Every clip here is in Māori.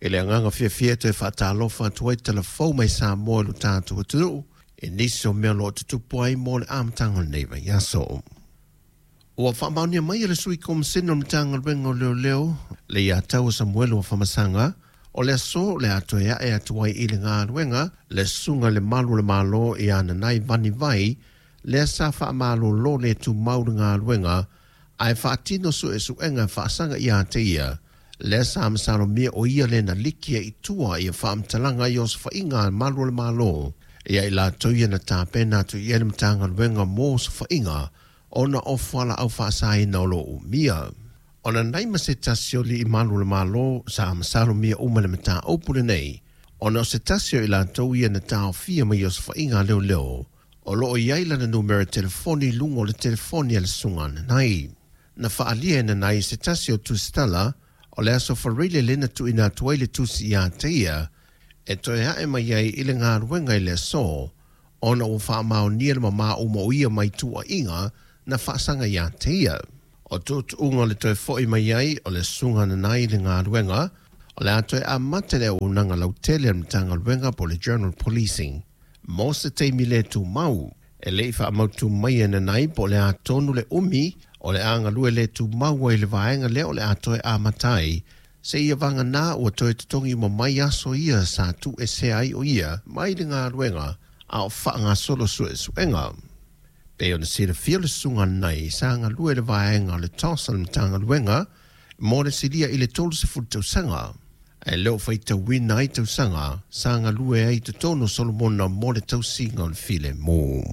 Ele anganga fia te whaatalofa tuai telefou mai sa moe lu tātu atu. E nisi o mea lo tutupu ai mo le amtanga neiva yaso. Ua whamaunia mai le sui komisino mtanga lwenga leo le ia tau Samuel wa whamasanga o le aso le atoe e atuai ili ngā lwenga le sunga le malu le malo i ana nai vani vai le asa wha malo lo le tu mauru ngā lwenga ai whaatino su e su enga whaasanga i a te ia le asa amasaro mia o ia le na likia i tua i a whaamtalanga i os whainga malu le malo ia i la toia na tāpena tu i ele mtanga lwenga mō su whainga ona ofwala au whaasai na lo umia. Ona naima se tasio li i malu le malo sa amasaro mia umale mata opule nei. Ona o se tasio i la toia na tau fia mai os whainga leo leo. O loo iaila na numero telefoni lungo le telefoni ale sungan nai. Na whaalia na nai se tasio tu stala o le aso wharile lena tu ina tuaile tu si ia teia e toi hae mai ai ile ngā ruenga i le so ona o whaamao nia le mama uma uia mai tua inga na whaasanga ia teia. O tūtu unga le toi foi mai ai o le sunga na nai le ngā ruenga o le atoe a matele o nanga lautele al mtanga ruenga po le Journal Policing. Mo se teimi le tu mau, e le i wha tu mai na nai po le a tonu le umi o le anga lue le tu mau e le vaenga le o le atoe a matai se ia vanga nā ua toe tutongi mo mai aso ia sa tu e se ai o ia mai le ngā ruenga a o wha ngā solo su e suenga. Pe ona sira fia le sunga nai sa ngā lue le vaenga le tosa le mtanga luenga mo le siria i le tolu se futu sanga. E leo fai tau wina ai tau sanga sa ngā lue ai te tono Solomona mo le tau singa o le file mo.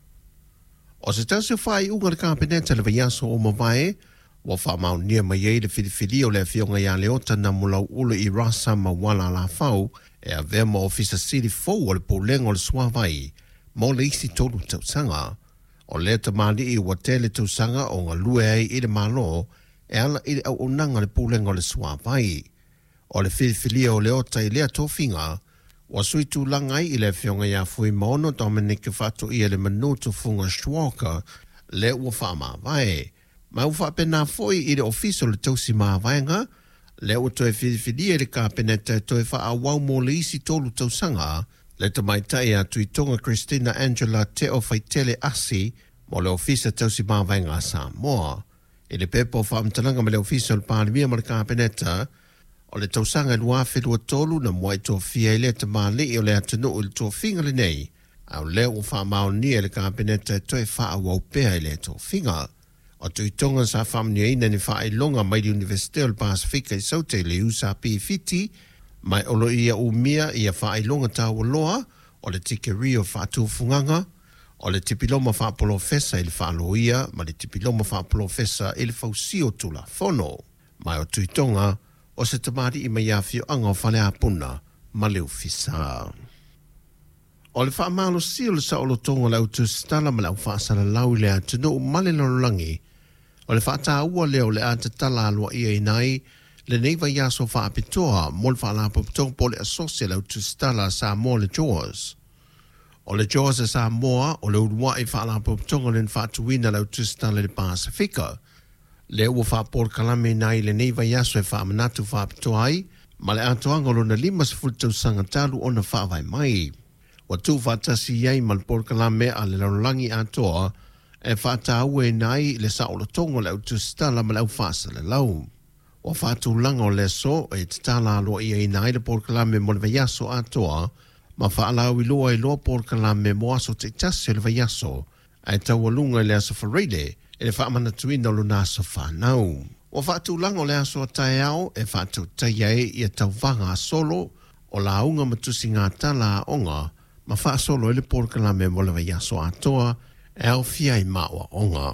O se tau se whai unga le kāpeneta le vaiaso o mawai wa whamau nia mai ei le whiliwhili o le whionga ia leota na mulau ulu i rasa ma wala la whau e a vea ma ofisa siri fau o le poulenga o le suawai mo le isi tolu tau sanga. O le ta mali i wa tele tau sanga o ngā lue ai i le malo e ala i le au unanga le poulenga o le suawai. O le whiliwhili o leota i lea tofinga wa sui tu langai i le whionga ia fui maono Dominic Fatu i le manutu funga Schwalker le ua whama vai. Ma ufa pena foi i le ofiso le tausi maa vaenga, le ua toe whiliwhili e le kāpeneta toe wha a wau mo le isi tolu tausanga, le ta mai tai a tui tonga Christina Angela te o whaitele asi mo le ofisa tausi maa vaenga a Samoa. I le pepo wha amtalanga me le ofiso le pālimia ma le kāpeneta, o le tausanga lua whelua tolu na mwai tō fia i le ta maa li o le atanu o le tō finga le nei, au le ua wha mao ni e le kāpeneta toe wha a wau pēa i le tō finga. O tui tonga sa whamnia ina ni whae longa mai di Universite o le Pasifika i saute le usa pifiti, mai olo ia umia ia whae longa tāua loa, o le tikeri o whaatu funganga, o le tipiloma whaapolofesa i le whaaloia, ma le tipiloma whaapolofesa i le fausio tula fono. Mai o tui tonga, o se tamari i mai awhio anga o whale apuna, ma leo fisa. O le whaamalo si o le sa olo tonga lau tu stala ma lau whaasala lau le atunu o male lalangi, o le whaata ua leo le ata tala alua ia inai, le neiva yaso whaapitoa mo le whaalapo pitonga po le asosia lau tu stala sa mo le Jaws. O le Jaws a sa moa o le urua i whaalapo pitonga le whaatuina lau tu stala le Pasifika. Le ua whaapor kalame nai le neiva yaso e whaamanatu whaapitoa ai, ma le atoanga lo na 5 sanga talu o na whaavai mai. Wa tu whatasi iai malpor kalame a le laulangi atoa, e whata ue nai le saola tongo le utu stala ma lau whasa le lau. Wa whatu langa o le so e tala aloa ia i nai le por kalame mo le vaiaso atoa, ma whaalau i loa i loa por kalame mo aso te tasi le vaiaso, e tawalunga le aso whareile, e le whaamana tuina lo naso whanau. Wa whatu langa o le aso tae au, e whatu tae i a tauwanga solo, o la unga matusi ngā tala a onga, ma wha solo ele por kalame mo le vaiaso atoa, e au fia i maua onga.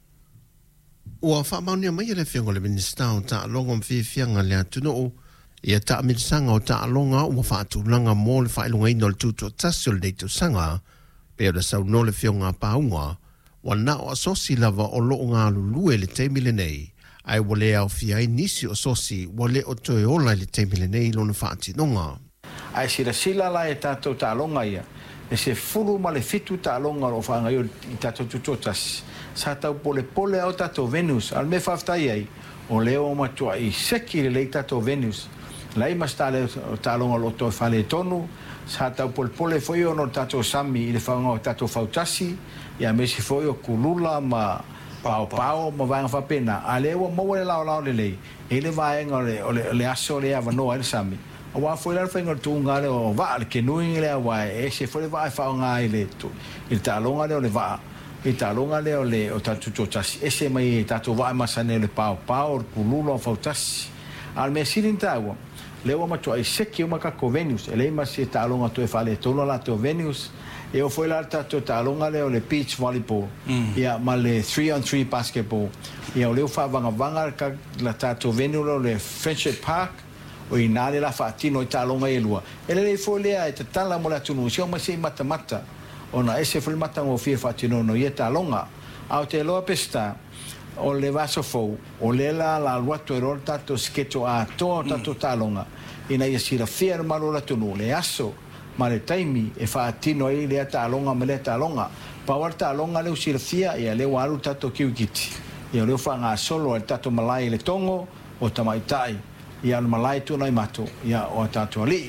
Ua wha maunia mai ele whionga le minista o ta alonga mwhiwhianga le atunu i a ta amirisanga o ta alonga ua wha atulanga mo le whailunga ino le tuto tasio le deitu sanga, pe o le sau no le whionga paunga, wa na o asosi lava o loo ngā lulue le teimile nei, ai wale au fia i nisi o sosi wale o toe ola le teimile nei lo na wha atinonga. Ai sila la e tātou ta alonga ia, e se furu ma le fitu ta alonga o whaanga i tātou tutotas. Sa tau pole au tātou Venus, al me whaftai ai, o leo o matua i seki le lei tātou Venus. lai mastale talonga lo to fale tonu sa tau pole foi ono tato sami ile fanga tato fautasi ia mesi foi o kulula ma pau ma vanga fa pena ale o mo la le ele vai ole aso le avano al sami o wa foi la fanga tunga le o va ke nui le wa e se foi va fa nga ile tu il talonga le va il talonga le o tato totasi ese mai tato va masane le pau kulula fautasi al mesilin tawa leo ma toi seki uma ka Venus ele ma se talonga to fale tono la to Venus e o foi la to talonga leo le beach volleyball ia ma le 3-on-3 basketball ia o leo fa vanga ka la to Venus le Friendship Park o inale la fatino i talonga e lua ele le foi le ai tala mo la tunu si o ma se mata ona ese foi mata o fie fatino no ia talonga au te lo pesta o le vaso fou o le la luato erol tato sketo a to tato talonga ina ia sira fier malo la tunu le aso ma le taimi e fa tino i le talonga me le talonga pa war talonga le sira fia ia le walu tato kiukiti ia le fa nga solo el tato malai le tongo o tamaitai ia malai tu nai mato ia o tato ali